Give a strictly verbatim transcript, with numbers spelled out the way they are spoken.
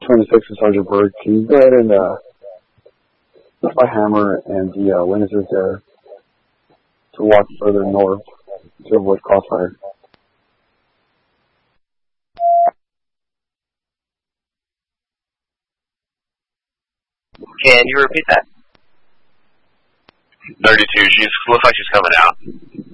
twenty-six and Sergeant Bird, can you go ahead and uh, fly Hammer and the uh, Witnesses there to walk further north to avoid crossfire? Can you repeat that? thirty-two, she's looks like she's coming out.